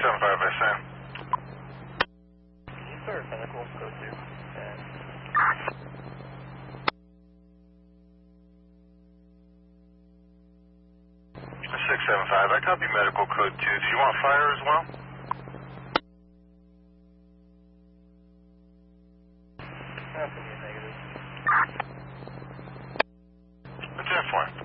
675, I say. Yes, sir. Medical code 2. 675, I copy medical code 2. Do you want fire as well? That's going to be a negative. What's that for?